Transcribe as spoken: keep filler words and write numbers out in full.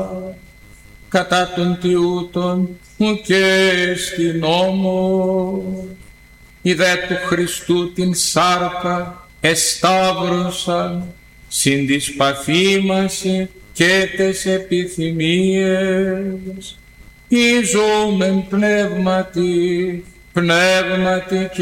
κατά των τιούτων μου και στην νόμο. Η δε του Χριστού την σάρκα εσταύρωσαν, συν της παθήμαση και τες επιθυμίες. Ι ζώμεν πνεύματι, πνεύματι